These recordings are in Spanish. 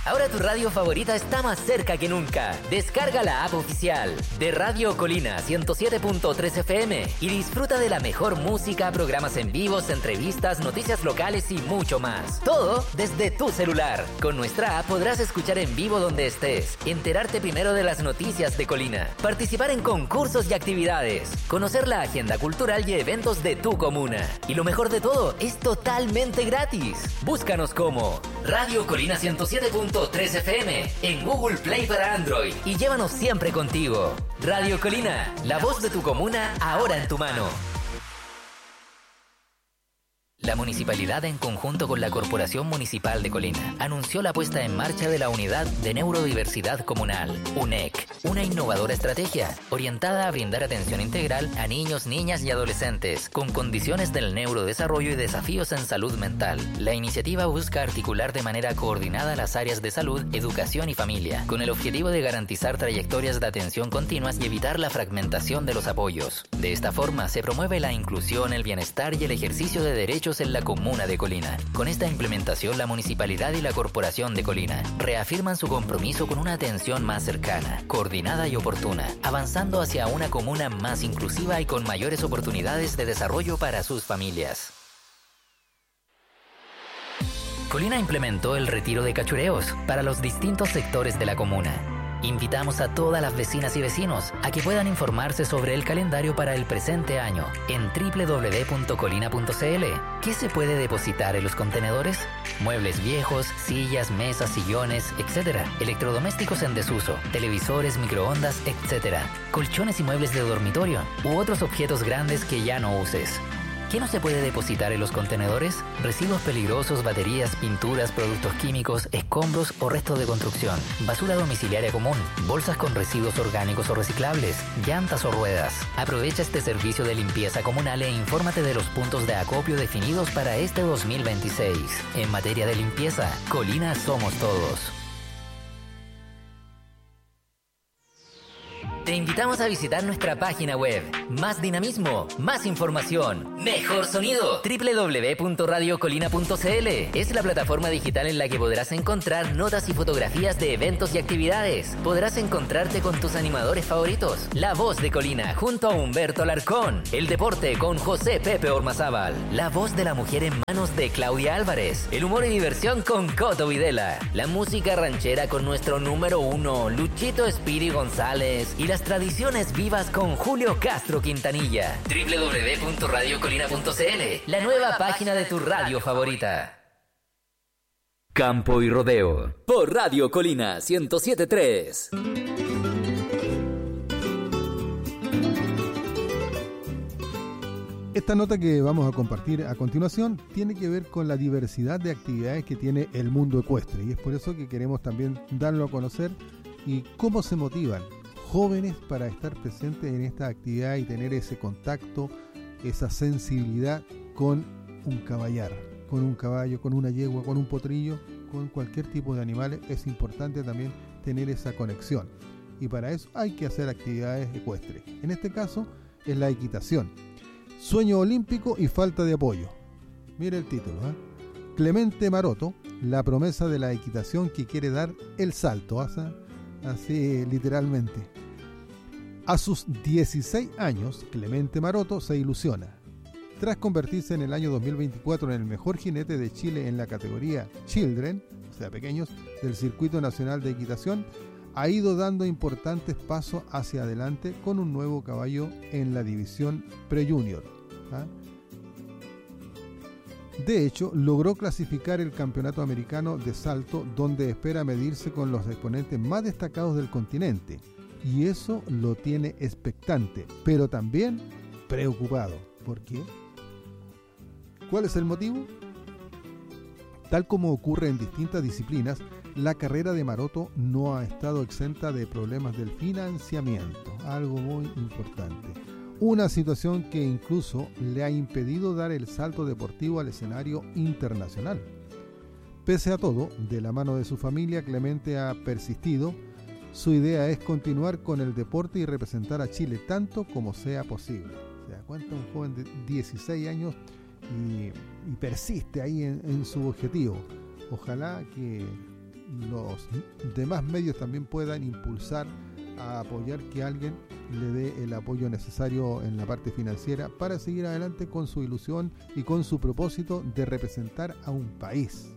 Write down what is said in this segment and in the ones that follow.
Ahora tu radio favorita está más cerca que nunca. Descarga la app oficial de Radio Colina 107.3 FM y disfruta de la mejor música, programas en vivos, entrevistas, noticias locales y mucho más. Todo desde tu celular. Con nuestra app podrás escuchar en vivo donde estés, enterarte primero de las noticias de Colina, participar en concursos y actividades, conocer la agenda cultural y eventos de tu comuna. Y lo mejor de todo, es totalmente gratis. Búscanos como Radio Colina 107.3 FM en Google Play para Android y llévanos siempre contigo. Radio Colina, la voz de tu comuna ahora en tu mano. La municipalidad, en conjunto con la Corporación Municipal de Colina, anunció la puesta en marcha de la Unidad de Neurodiversidad Comunal, UNEC, una innovadora estrategia orientada a brindar atención integral a niños, niñas y adolescentes con condiciones del neurodesarrollo y desafíos en salud mental. La iniciativa busca articular de manera coordinada las áreas de salud, educación y familia, con el objetivo de garantizar trayectorias de atención continuas y evitar la fragmentación de los apoyos. De esta forma, se promueve la inclusión, el bienestar y el ejercicio de derechos en la comuna de Colina. Con esta implementación, la municipalidad y la Corporación de Colina reafirman su compromiso con una atención más cercana, coordinada y oportuna, avanzando hacia una comuna más inclusiva y con mayores oportunidades de desarrollo para sus familias. Colina implementó el retiro de cachureos para los distintos sectores de la comuna. Invitamos a todas las vecinas y vecinos a que puedan informarse sobre el calendario para el presente año en www.colina.cl. ¿Qué se puede depositar en los contenedores? Muebles viejos, sillas, mesas, sillones, etc. Electrodomésticos en desuso, televisores, microondas, etc. Colchones y muebles de dormitorio u otros objetos grandes que ya no uses. ¿Qué no se puede depositar en los contenedores? Residuos peligrosos, baterías, pinturas, productos químicos, escombros o restos de construcción, basura domiciliaria común, bolsas con residuos orgánicos o reciclables, llantas o ruedas. Aprovecha este servicio de limpieza comunal e infórmate de los puntos de acopio definidos para este 2026. En materia de limpieza, Colina somos todos. Te invitamos a visitar nuestra página web. Más dinamismo, más información, mejor sonido. www.radiocolina.cl es la plataforma digital en la que podrás encontrar notas y fotografías de eventos y actividades. Podrás encontrarte con tus animadores favoritos. La voz de Colina junto a Humberto Alarcón. El deporte con José Pepe Ormazábal. La voz de la mujer en manos de Claudia Álvarez. El humor y diversión con Coto Videla. La música ranchera con nuestro número 1, Luchito Espiri González. Y las tradiciones vivas con Julio Castro Quintanilla. www.radiocolina.cl, la nueva página de tu radio favorita. Campo y Rodeo por Radio Colina 107.3. Esta nota que vamos a compartir a continuación tiene que ver con la diversidad de actividades que tiene el mundo ecuestre, y es por eso que queremos también darlo a conocer y cómo se motivan jóvenes para estar presentes en esta actividad y tener ese contacto, esa sensibilidad con un caballar, con un caballo, con una yegua, con un potrillo, con cualquier tipo de animales. Es importante también tener esa conexión, y para eso hay que hacer actividades ecuestres. En este caso es la equitación. Sueño olímpico y falta de apoyo. Mire el título, Clemente Maroto, la promesa de la equitación que quiere dar el salto, así literalmente. A sus 16 años, Clemente Maroto se ilusiona. Tras convertirse en el año 2024 en el mejor jinete de Chile en la categoría Children, o sea pequeños, del Circuito Nacional de Equitación, ha ido dando importantes pasos hacia adelante con un nuevo caballo en la división Pre-Junior. De hecho, logró clasificar el Campeonato Americano de Salto, donde espera medirse con los exponentes más destacados del continente. Y eso lo tiene expectante, pero también preocupado. ¿Por qué? ¿Cuál es el motivo? Tal como ocurre en distintas disciplinas, la carrera de Maroto no ha estado exenta de problemas del financiamiento, algo muy importante. Una situación que incluso le ha impedido dar el salto deportivo al escenario internacional. Pese a todo, de la mano de su familia, Clemente ha persistido. Su idea es continuar con el deporte y representar a Chile tanto como sea posible. Se da cuenta, un joven de 16 años y persiste ahí en su objetivo. Ojalá que los demás medios también puedan impulsar a apoyar que alguien le dé el apoyo necesario en la parte financiera para seguir adelante con su ilusión y con su propósito de representar a un país.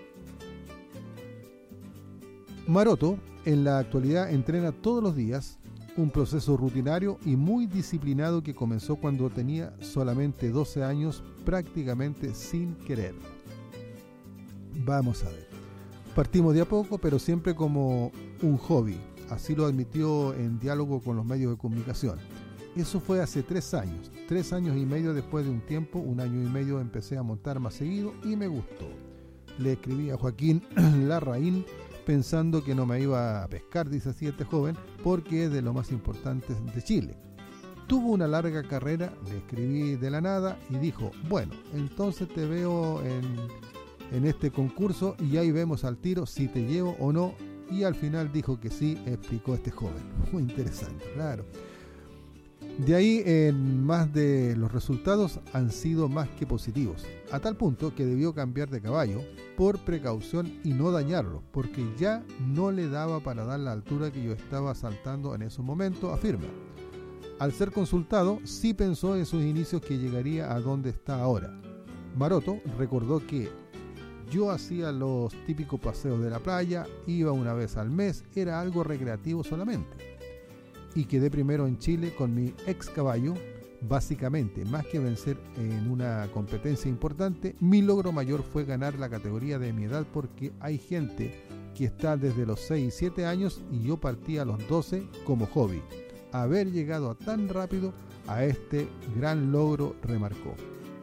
Maroto en la actualidad entrena todos los días, un proceso rutinario y muy disciplinado que comenzó cuando tenía solamente 12 años, prácticamente sin querer. Vamos a ver. Partimos de a poco, pero siempre como un hobby. Así lo admitió en diálogo con los medios de comunicación. Eso fue hace 3 años. 3 años y medio después de un tiempo, 1 año y medio empecé a montar más seguido y me gustó. Le escribí a Joaquín Larraín pensando que no me iba a pescar, dice así este joven, porque es de lo más importante de Chile. Tuvo una larga carrera, le escribí de la nada y dijo, bueno, entonces te veo en este concurso y ahí vemos al tiro si te llevo o no. Y al final dijo que sí, explicó este joven. Muy interesante, claro. De ahí en más de los resultados han sido más que positivos, a tal punto que debió cambiar de caballo por precaución y no dañarlo, porque ya no le daba para dar la altura que yo estaba saltando en esos momentos, afirma. Al ser consultado, sí pensó en sus inicios que llegaría a donde está ahora. Maroto recordó que yo hacía los típicos paseos de la playa, iba una vez al mes, era algo recreativo solamente. Y quedé primero en Chile con mi ex caballo. Básicamente, más que vencer en una competencia importante, mi logro mayor fue ganar la categoría de mi edad, porque hay gente que está desde los 6 y 7 años y yo partí a los 12 como hobby. Haber llegado tan rápido a este gran logro, remarcó.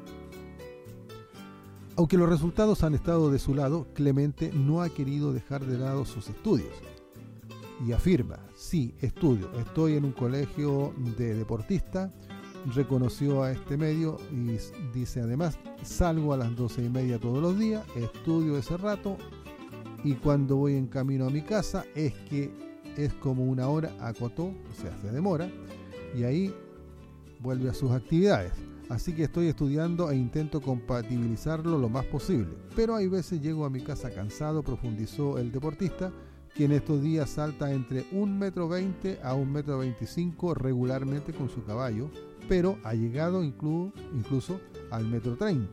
Aunque los resultados han estado de su lado, Clemente no ha querido dejar de lado sus estudios. Y afirma, sí, estudio, estoy en un colegio de deportista, reconoció a este medio y dice además, salgo a las 12:30 todos los días, estudio ese rato y cuando voy en camino a mi casa es como 1 hora, acotó, o sea, se demora y ahí vuelve a sus actividades. Así que estoy estudiando e intento compatibilizarlo lo más posible, pero hay veces llego a mi casa cansado, profundizó el deportista, que en estos días salta entre 1,20 m a 1,25 m regularmente con su caballo, pero ha llegado incluso al 1,30 m.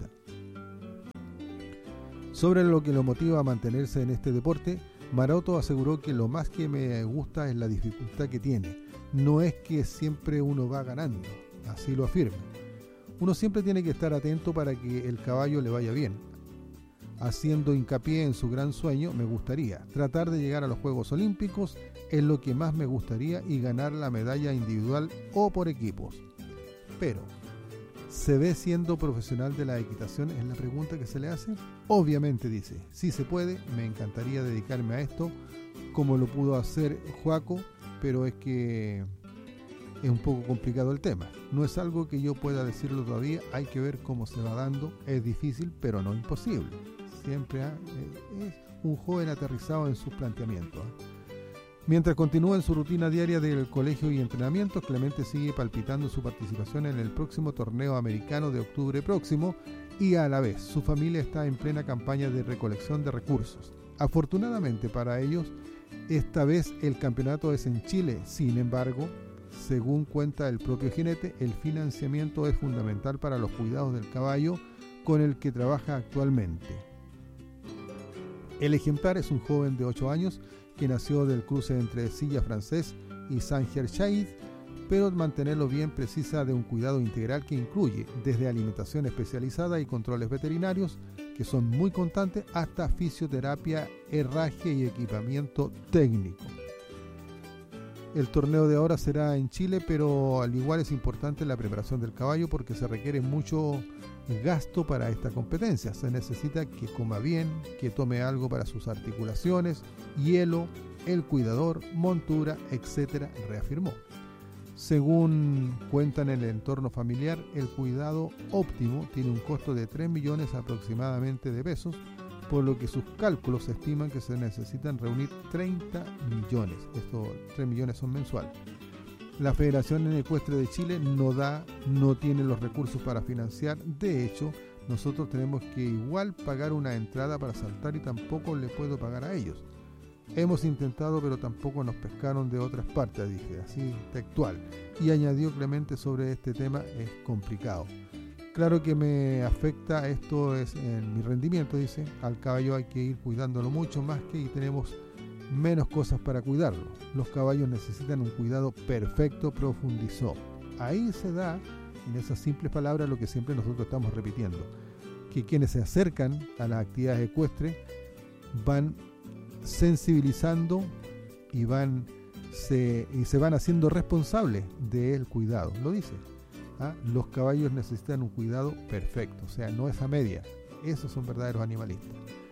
Sobre lo que lo motiva a mantenerse en este deporte, Maroto aseguró que lo más que me gusta es la dificultad que tiene. No es que siempre uno va ganando, así lo afirma. Uno siempre tiene que estar atento para que el caballo le vaya bien. Haciendo hincapié en su gran sueño, me gustaría tratar de llegar a los Juegos Olímpicos, es lo que más me gustaría, y ganar la medalla individual o por equipos. Pero, ¿se ve siendo profesional de la equitación? Es la pregunta que se le hace. Obviamente dice, sí se puede, me encantaría dedicarme a esto, como lo pudo hacer Joaco, pero es que es un poco complicado el tema. No es algo que yo pueda decirlo todavía, hay que ver cómo se va dando, es difícil, pero no imposible. Siempre es un joven aterrizado en sus planteamientos. Mientras continúa en su rutina diaria del colegio y entrenamientos, Clemente sigue palpitando su participación en el próximo torneo americano de octubre próximo y a la vez su familia está en plena campaña de recolección de recursos. Afortunadamente para ellos, esta vez el campeonato es en Chile. Sin embargo, según cuenta el propio jinete, el financiamiento es fundamental para los cuidados del caballo con el que trabaja actualmente. El ejemplar es un joven de 8 años que nació del cruce entre Silla Francés y Saint-Germain, pero mantenerlo bien precisa de un cuidado integral que incluye desde alimentación especializada y controles veterinarios, que son muy constantes, hasta fisioterapia, herraje y equipamiento técnico. El torneo de ahora será en Chile, pero al igual es importante la preparación del caballo porque se requiere mucho gasto para esta competencia. Se necesita que coma bien, que tome algo para sus articulaciones, hielo, el cuidador, montura, etc., reafirmó. Según cuentan en el entorno familiar, el cuidado óptimo tiene un costo de 3 millones aproximadamente de pesos, por lo que sus cálculos estiman que se necesitan reunir 30 millones. Estos 3 millones son mensuales. La Federación Ecuestre de Chile no tiene los recursos para financiar. De hecho, nosotros tenemos que igual pagar una entrada para saltar y tampoco le puedo pagar a ellos. Hemos intentado, pero tampoco nos pescaron de otras partes, dije, así textual. Y añadió Clemente sobre este tema, es complicado. Claro que me afecta esto es en mi rendimiento, dice. Al caballo hay que ir cuidándolo mucho más que y tenemos menos cosas para cuidarlo. Los caballos necesitan un cuidado perfecto, profundizó. Ahí se da, en esas simples palabras, lo que siempre nosotros estamos repitiendo, que quienes se acercan a las actividades ecuestres van sensibilizando y se van haciendo responsables del cuidado. Lo dice. Los caballos necesitan un cuidado perfecto, o sea, no es a media. Esos son verdaderos animalistas.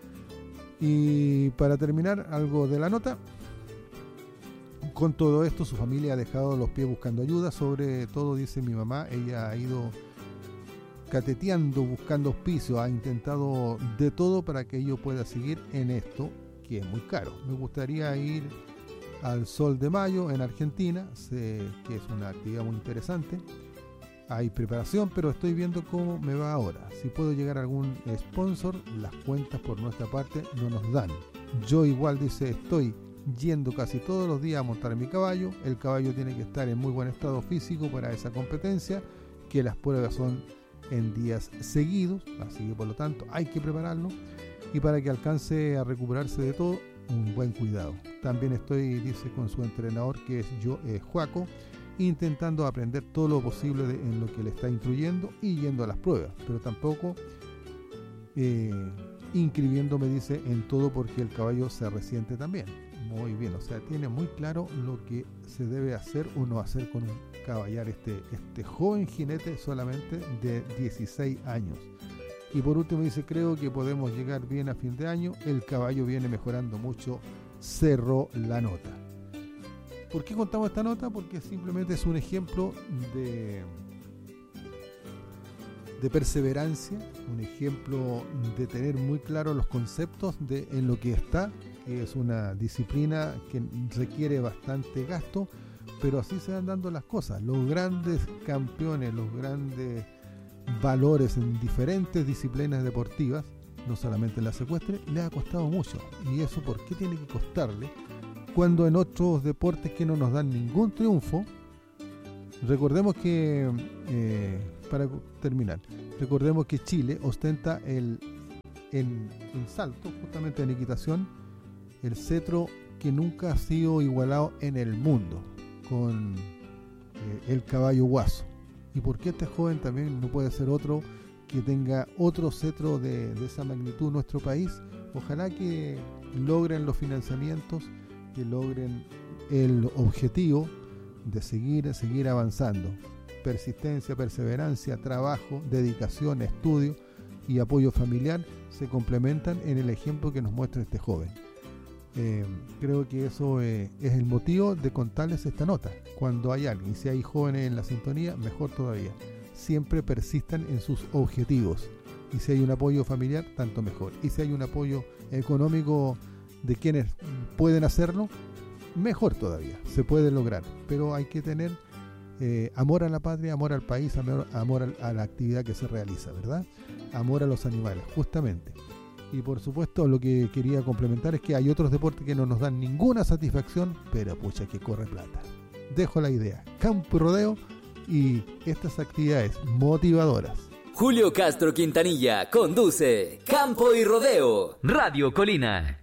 Y para terminar, algo de la nota. Con todo esto, su familia ha dejado los pies buscando ayuda. Sobre todo, dice mi mamá, ella ha ido cateteando, buscando auspicio, ha intentado de todo para que ello pueda seguir en esto, que es muy caro. Me gustaría ir al Sol de Mayo en Argentina, sé que es una actividad muy interesante. Hay preparación, pero estoy viendo cómo me va ahora. Si puedo llegar a algún sponsor, las cuentas por nuestra parte no nos dan. Yo igual, dice, estoy yendo casi todos los días a montar mi caballo. El caballo tiene que estar en muy buen estado físico para esa competencia, que las pruebas son en días seguidos, así que por lo tanto hay que prepararlo. Y para que alcance a recuperarse de todo, un buen cuidado. También estoy, dice, con su entrenador, que es Joaco, intentando aprender todo lo posible en lo que le está instruyendo y yendo a las pruebas, pero tampoco inscribiéndome, dice, en todo porque el caballo se resiente también. Muy bien, o sea, tiene muy claro lo que se debe hacer o no hacer con un caballar, este joven jinete solamente de 16 años. Y por último dice, creo que podemos llegar bien a fin de año, el caballo viene mejorando mucho, cerró la nota. ¿Por qué contamos esta nota? Porque simplemente es un ejemplo de perseverancia, un ejemplo de tener muy claro los conceptos en lo que está, que es una disciplina que requiere bastante gasto, pero así se van dando las cosas. Los grandes campeones, los grandes valores en diferentes disciplinas deportivas, no solamente en la ecuestre, les ha costado mucho. ¿Y eso por qué tiene que costarle? Cuando en otros deportes que no nos dan ningún triunfo, recordemos que, para terminar, recordemos que Chile ostenta en salto, justamente en equitación, el cetro que nunca ha sido igualado en el mundo, con el caballo Guaso. ¿Y por qué este joven también no puede ser otro que tenga otro cetro de esa magnitud en nuestro país? Ojalá que logren los financiamientos, que logren el objetivo de seguir avanzando. Persistencia, perseverancia, trabajo, dedicación, estudio y apoyo familiar se complementan en el ejemplo que nos muestra este joven. Creo que eso es el motivo de contarles esta nota. Cuando hay alguien, si hay jóvenes en la sintonía, mejor todavía. Siempre persistan en sus objetivos. Y si hay un apoyo familiar, tanto mejor. Y si hay un apoyo económico de quienes pueden hacerlo, mejor todavía, se puede lograr, pero hay que tener amor a la patria, amor al país, amor a la actividad que se realiza, ¿verdad? Amor a los animales, justamente. Y por supuesto, lo que quería complementar es que hay otros deportes que no nos dan ninguna satisfacción, pero pucha que corre plata. Dejo la idea, campo y rodeo y estas actividades motivadoras. Julio Castro Quintanilla conduce Campo y Rodeo, Radio Colina.